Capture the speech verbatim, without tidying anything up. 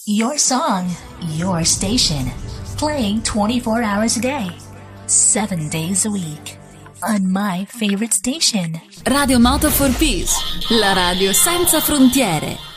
Your song, your station. Playing twenty-four hours a day, seven days a week. On my favorite station. Radio Moto for Peace, la radio senza frontiere.